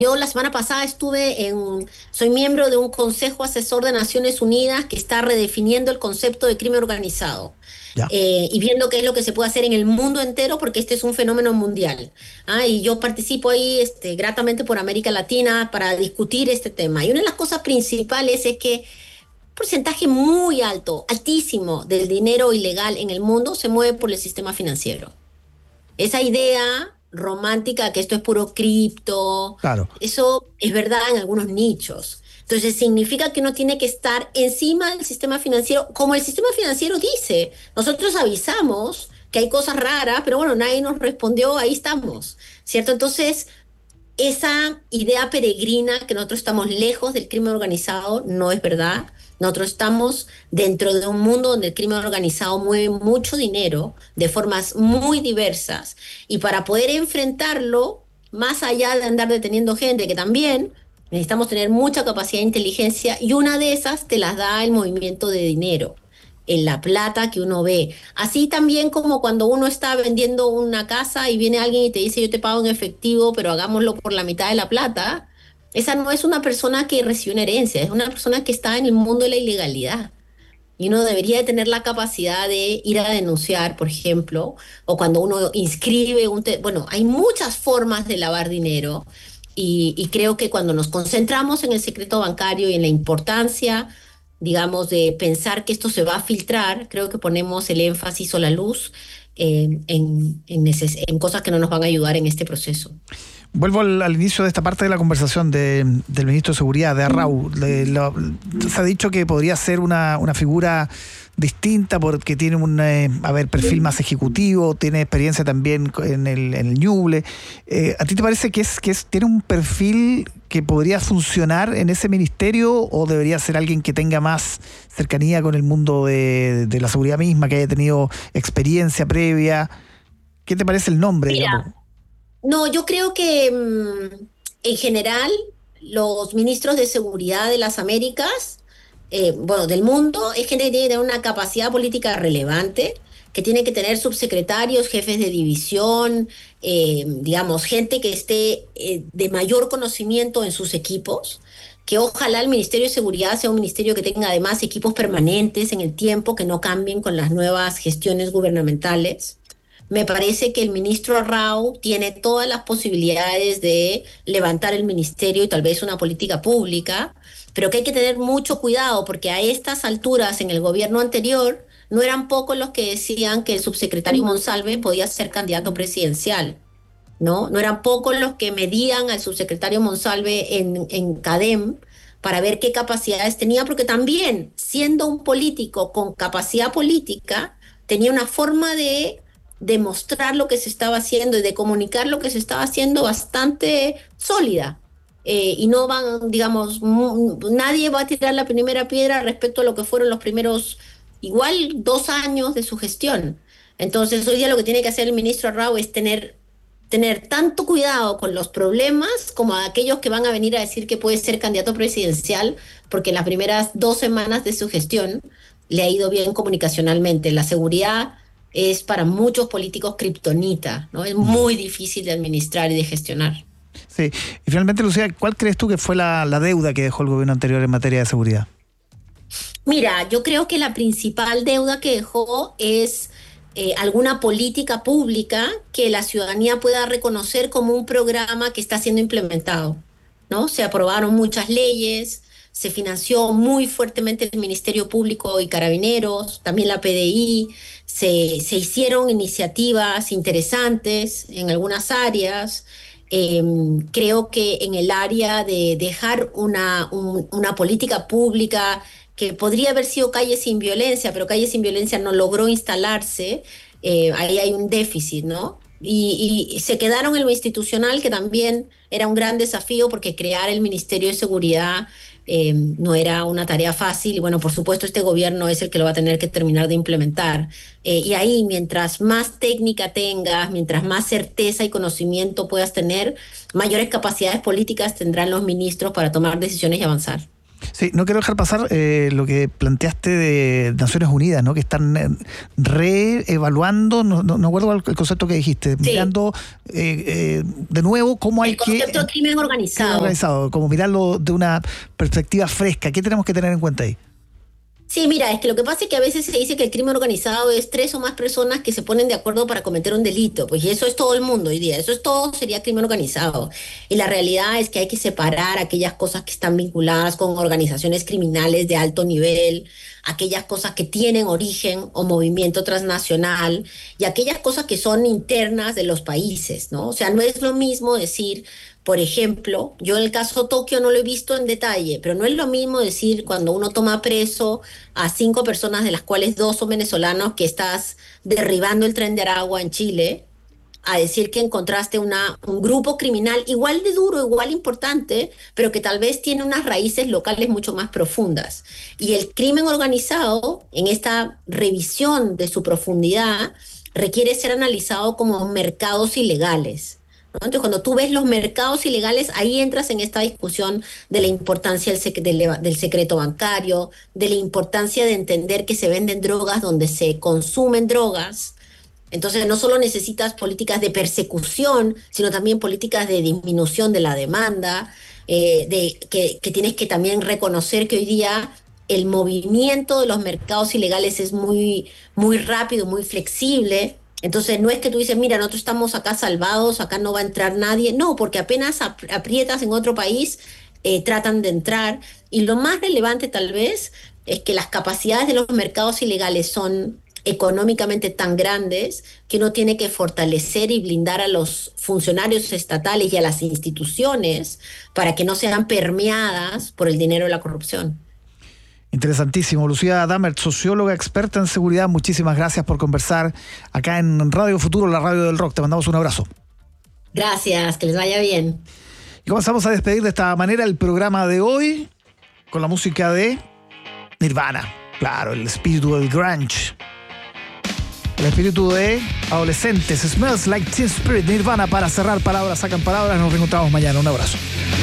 Yo la semana pasada soy miembro de un consejo asesor de Naciones Unidas que está redefiniendo el concepto de crimen organizado Ya. y viendo qué es lo que se puede hacer en el mundo entero porque este es un fenómeno mundial. Y yo participo ahí gratamente por América Latina para discutir este tema. Y una de las cosas principales es que un porcentaje muy alto, altísimo del dinero ilegal en el mundo se mueve por el sistema financiero. Esa idea romántica que esto es puro cripto, Claro. eso es verdad en algunos nichos. Entonces significa que uno tiene que estar encima del sistema financiero, como el sistema financiero dice. Nosotros avisamos que hay cosas raras, pero bueno, nadie nos respondió, ahí estamos, ¿cierto? Entonces, esa idea peregrina que nosotros estamos lejos del crimen organizado no es verdad. Nosotros estamos dentro de un mundo donde el crimen organizado mueve mucho dinero de formas muy diversas y para poder enfrentarlo, más allá de andar deteniendo gente, que también necesitamos tener mucha capacidad de inteligencia y una de esas te las da el movimiento de dinero, en la plata que uno ve. Así también como cuando uno está vendiendo una casa y viene alguien y te dice yo te pago en efectivo, pero hagámoslo por la mitad de la plata. Esa no es una persona que recibe una herencia, es una persona que está en el mundo de la ilegalidad. Y uno debería de tener la capacidad de ir a denunciar, por ejemplo, o cuando uno inscribe bueno, hay muchas formas de lavar dinero y creo que cuando nos concentramos en el secreto bancario y en la importancia, digamos, de pensar que esto se va a filtrar, creo que ponemos el énfasis o la luz en cosas que no nos van a ayudar en este proceso. Vuelvo al inicio de esta parte de la conversación del ministro de Seguridad, de Arrau. Se ha dicho que podría ser una figura distinta porque tiene un perfil más ejecutivo, tiene experiencia también en el Ñuble. ¿A ti te parece que tiene un perfil que podría funcionar en ese ministerio o debería ser alguien que tenga más cercanía con el mundo de la seguridad misma, que haya tenido experiencia previa? ¿Qué te parece el nombre, digamos? Mira, no, yo creo que en general los ministros de seguridad de las Américas, bueno, del mundo, es gente que tiene que tener una capacidad política relevante, que tiene que tener subsecretarios, jefes de división, digamos, gente que esté de mayor conocimiento en sus equipos, que ojalá el Ministerio de Seguridad sea un ministerio que tenga además equipos permanentes en el tiempo, que no cambien con las nuevas gestiones gubernamentales. Me parece que el ministro Rao tiene todas las posibilidades de levantar el ministerio y tal vez una política pública, pero que hay que tener mucho cuidado porque a estas alturas en el gobierno anterior no eran pocos los que decían que el subsecretario Monsalve podía ser candidato presidencial, ¿no? No eran pocos los que medían al subsecretario Monsalve en CADEM para ver qué capacidades tenía, porque también siendo un político con capacidad política, tenía una forma de demostrar lo que se estaba haciendo y de comunicar lo que se estaba haciendo bastante sólida. Y no van, digamos, nadie va a tirar la primera piedra respecto a lo que fueron los primeros, igual, 2 años de su gestión. Entonces, hoy día lo que tiene que hacer el ministro Rao es tener tanto cuidado con los problemas como a aquellos que van a venir a decir que puede ser candidato presidencial, porque en las primeras 2 semanas de su gestión le ha ido bien comunicacionalmente. La seguridad es para muchos políticos kriptonita, ¿no? Es muy difícil de administrar y de gestionar. Sí. Y finalmente, Lucía, ¿cuál crees tú que fue la deuda que dejó el gobierno anterior en materia de seguridad? Mira, yo creo que la principal deuda que dejó es alguna política pública que la ciudadanía pueda reconocer como un programa que está siendo implementado, ¿no? Se aprobaron muchas leyes, se financió muy fuertemente el Ministerio Público y Carabineros, también la PDI, se hicieron iniciativas interesantes en algunas áreas. Eh, Creo que en el área de dejar una política pública que podría haber sido Calle Sin Violencia, pero Calle Sin Violencia no logró instalarse, ahí hay un déficit, ¿no? Y se quedaron en lo institucional, que también era un gran desafío, porque crear el Ministerio de Seguridad no era una tarea fácil, y bueno, por supuesto este gobierno es el que lo va a tener que terminar de implementar. Y ahí, mientras más técnica tengas, mientras más certeza y conocimiento puedas tener, mayores capacidades políticas tendrán los ministros para tomar decisiones y avanzar. Sí, no quiero dejar pasar lo que planteaste de Naciones Unidas, ¿no? Que están reevaluando, no acuerdo el concepto que dijiste, sí. Mirando de nuevo cómo hay que... El concepto de crimen organizado. Como mirarlo de una perspectiva fresca. ¿Qué tenemos que tener en cuenta ahí? Sí, mira, es que lo que pasa es que a veces se dice que el crimen organizado es 3 o más personas que se ponen de acuerdo para cometer un delito, pues y eso es todo el mundo hoy día, eso es todo, sería crimen organizado. Y la realidad es que hay que separar aquellas cosas que están vinculadas con organizaciones criminales de alto nivel, aquellas cosas que tienen origen o movimiento transnacional y aquellas cosas que son internas de los países, ¿no? O sea, no es lo mismo decir... Por ejemplo, yo en el caso Tokio no lo he visto en detalle, pero no es lo mismo decir cuando uno toma preso a 5 personas, de las cuales 2 son venezolanos, que estás derribando el Tren de Aragua en Chile, a decir que encontraste un grupo criminal igual de duro, igual importante, pero que tal vez tiene unas raíces locales mucho más profundas. Y el crimen organizado, en esta revisión de su profundidad, requiere ser analizado como mercados ilegales. Entonces, cuando tú ves los mercados ilegales, ahí entras en esta discusión de la importancia del secreto bancario, de la importancia de entender que se venden drogas donde se consumen drogas. Entonces, no solo necesitas políticas de persecución, sino también políticas de disminución de la demanda, que tienes que también reconocer que hoy día el movimiento de los mercados ilegales es muy, muy rápido, muy flexible. Entonces no es que tú dices, mira, nosotros estamos acá salvados, acá no va a entrar nadie. No, porque apenas aprietas en otro país, tratan de entrar. Y lo más relevante tal vez es que las capacidades de los mercados ilegales son económicamente tan grandes que uno tiene que fortalecer y blindar a los funcionarios estatales y a las instituciones para que no sean permeadas por el dinero de la corrupción. Interesantísimo. Lucía Dammert, socióloga experta en seguridad, muchísimas gracias por conversar acá en Radio Futuro, la radio del rock. Te mandamos un abrazo. Gracias, que les vaya bien. Y comenzamos a despedir de esta manera el programa de hoy con la música de Nirvana. Claro, el espíritu del grunge. El espíritu de adolescentes. Smells Like Teen Spirit, Nirvana, para cerrar palabras, sacan palabras. Nos reencontramos mañana. Un abrazo.